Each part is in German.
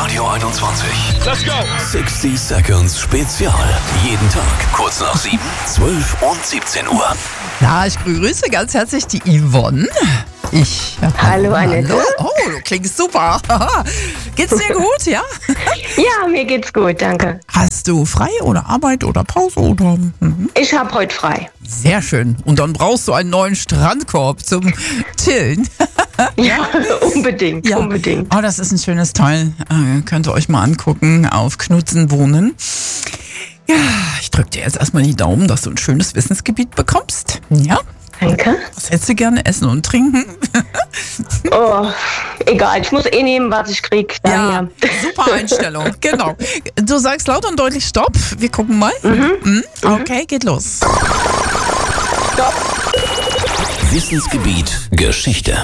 Radio 21. Let's go! 60 Seconds Spezial. Jeden Tag kurz nach 7, 12 und 17 Uhr. Ja, ich begrüße ganz herzlich die Yvonne. Hallo, Annette. Oh, du klingst super. Geht's dir gut, ja? Ja, mir geht's gut, danke. Hast du frei oder Arbeit oder Pause oder? Ich habe heute frei. Sehr schön. Und dann brauchst du einen neuen Strandkorb zum Chillen. Ja, unbedingt, unbedingt. Oh, das ist ein schönes Teil. Könnt ihr euch mal angucken auf Knutzen wohnen. Ja, ich drücke dir jetzt erstmal die Daumen, dass du ein schönes Wissensgebiet bekommst. Ja? Danke. Was hättest du gerne? Essen und trinken? Oh, egal, ich muss nehmen, was ich krieg. Ja, super Einstellung, genau. Du sagst laut und deutlich Stopp. Wir gucken mal. Okay, geht los. Stopp. Wissensgebiet Geschichte.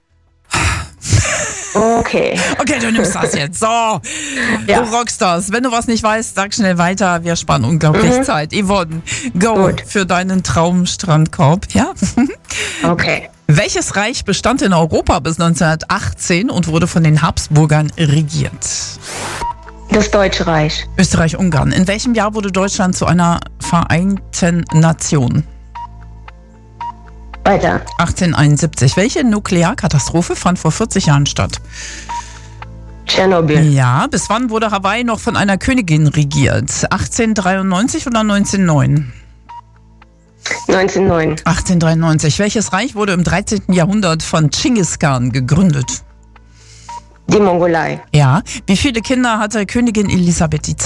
Okay. Okay, du nimmst das jetzt. So, Ja. Du rockst das. Wenn du was nicht weißt, sag schnell weiter. Wir sparen unglaublich Zeit. Yvonne, go Gut. für deinen Traumstrandkorb. Ja? Okay. Welches Reich bestand in Europa bis 1918 und wurde von den Habsburgern regiert? Das Deutsche Reich. Österreich-Ungarn. In welchem Jahr wurde Deutschland zu einer Vereinten Nation? Weiter. 1871. Welche Nuklearkatastrophe fand vor 40 Jahren statt? Tschernobyl. Ja, bis wann wurde Hawaii noch von einer Königin regiert? 1893 oder 1909? 1909. 1893. Welches Reich wurde im 13. Jahrhundert von Genghis Khan gegründet? Die Mongolei. Ja. Wie viele Kinder hatte Königin Elisabeth II.?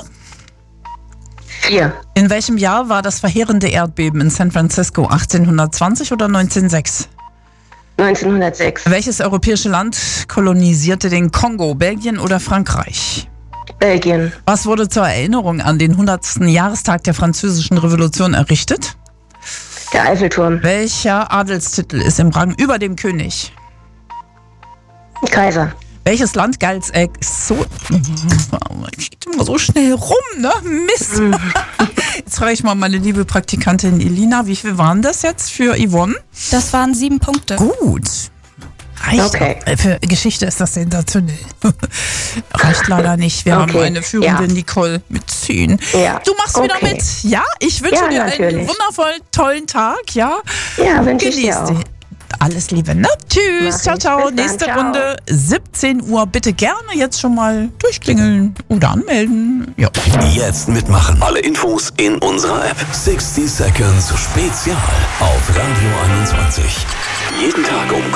4. In welchem Jahr war das verheerende Erdbeben in San Francisco? 1820 oder 1906? 1906. Welches europäische Land kolonisierte den Kongo? Belgien oder Frankreich? Belgien. Was wurde zur Erinnerung an den 100. Jahrestag der Französischen Revolution errichtet? Der Eiffelturm. Welcher Adelstitel ist im Rang über dem König? Kaiser. Welches Land galt so... Geht immer so schnell rum, ne? Mist. Jetzt frage ich mal meine liebe Praktikantin Elina, wie viel waren das jetzt für Yvonne? Das waren 7 Punkte. Gut. Reicht. Okay. Für Geschichte ist das sensationell. Reicht leider nicht. Wir haben eine führende Nicole mit 10. Ja. Du machst wieder mit. Ja, ich wünsche Ja, dir einen natürlich. wundervollen, tollen Tag. Ja, Ja, wünsche ich genieß dir auch. den. Alles Liebe, ne? Tschüss, Mach ciao, ich. ciao. Bis dann, Nächste ciao. Runde, 17 Uhr. Bitte gerne jetzt schon mal durchklingeln oder anmelden. Ja. Jetzt mitmachen. Alle Infos in unserer App. 60 Seconds Spezial auf Radio 21. Jeden Tag um